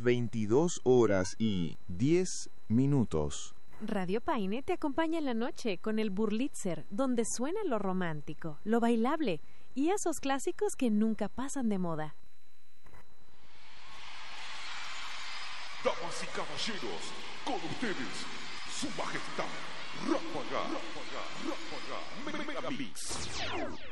22:10. Radio Paine te acompaña en la noche con el Burlitzer, donde suena lo romántico, lo bailable y esos clásicos que nunca pasan de moda. Damas y caballeros, con ustedes, su majestad, Ráfaga Megamix.